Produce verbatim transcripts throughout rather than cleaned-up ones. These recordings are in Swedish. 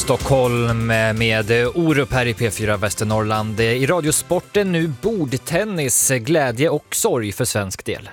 Stockholm med Orup här i P fyra Västernorrland. I radiosporten nu bordtennis, glädje och sorg för svensk del.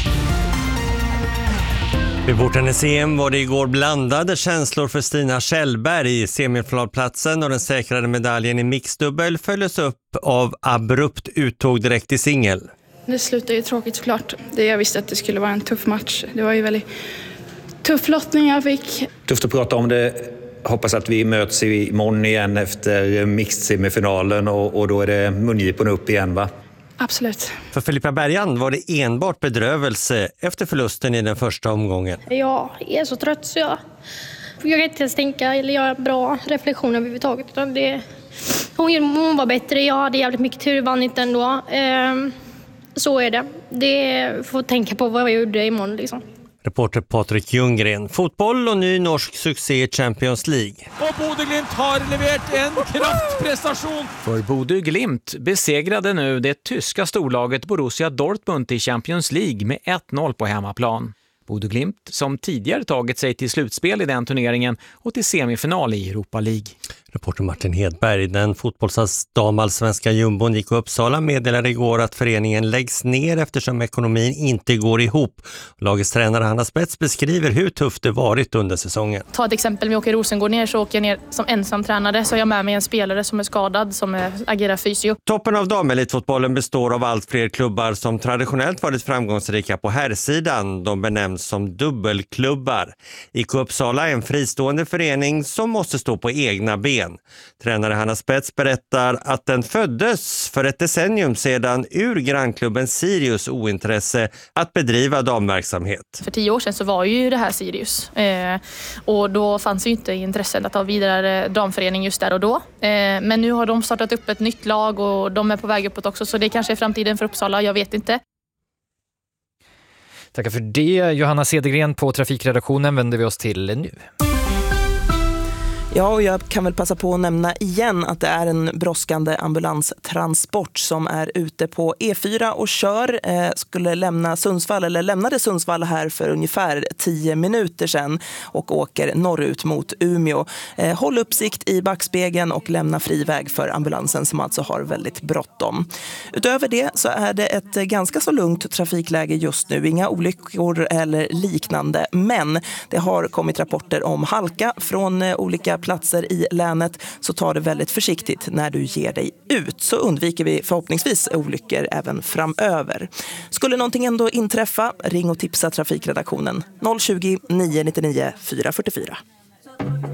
Vid bordtennis-E M var det igår blandade känslor för Stina Kjellberg. Semifinalplatsen och den säkrade medaljen i mixdubbel följdes upp av abrupt uttåg direkt i singel. Det slutade ju tråkigt såklart. Det jag visste att det skulle vara en tuff match. Det var ju väldigt tuff lottning jag fick. Tufft att prata om det. Hoppas att vi möts imorgon igen efter mixed-semifinalen och, och då är det mungipen upp igen, va? Absolut. För Filippa Bergan var det enbart bedrövelse efter förlusten i den första omgången. Jag är så trött så jag, jag kan inte ens tänka eller göra bra reflektioner överhuvudtaget. Utan det, hon, hon var bättre, jag hade jävligt mycket tur, vann inte ändå. Ehm, så är det. Det får tänka på vad jag gjorde imorgon liksom. Reporter Patrik Ljunggren. Fotboll och ny norsk succé i Champions League. Och Bodø Glimt har levererat en kraftprestation. För Bodø Glimt besegrade nu det tyska storlaget Borussia Dortmund i Champions League med ett noll på hemmaplan. Bodø Glimt som tidigare tagit sig till slutspel i den turneringen och till semifinal i Europa League. Reporter Martin Hedberg. Den fotbollsdamallsvenska jumbon gick Uppsala meddelade igår att föreningen läggs ner eftersom ekonomin inte går ihop. Lagets tränare Hanna Spets beskriver hur tufft det varit under säsongen. Ta ett exempel, om jag åker Rosengård ner så åker jag ner som ensam tränare, så har jag med mig en spelare som är skadad som är, agerar fysio. Toppen av damelitfotbollen består av allt fler klubbar som traditionellt varit framgångsrika på herrsidan. De benämns som dubbelklubbar. I I K Uppsala är en fristående förening som måste stå på egna ben. Tränare Hanna Spets berättar att den föddes för ett decennium sedan ur grannklubben Sirius ointresse att bedriva damverksamhet. För tio år sedan så var ju det här Sirius eh, och då fanns ju inte intresset att ha vidare damförening just där och då. Eh, men nu har de startat upp ett nytt lag och de är på väg uppåt också, så det kanske är framtiden för Uppsala, jag vet inte. Tackar för det. Johanna Cedergren på trafikredaktionen vänder vi oss till nu. Ja, och jag kan väl passa på att nämna igen att det är en brådskande ambulanstransport som är ute på E fyra och kör. Eh, skulle lämna Sundsvall, eller lämnade Sundsvall här för ungefär tio minuter sedan och åker norrut mot Umeå. Eh, håll uppsikt i backspegeln och lämna fri väg för ambulansen som alltså har väldigt bråttom. Utöver det så är det ett ganska så lugnt trafikläge just nu. Inga olyckor eller liknande, men det har kommit rapporter om halka från eh, olika platser i länet, så tar det väldigt försiktigt när du ger dig ut, så undviker vi förhoppningsvis olyckor även framöver. Skulle någonting ändå inträffa, ring och tipsa trafikredaktionen noll tjugo, nio nio nio, fyra fyra fyra.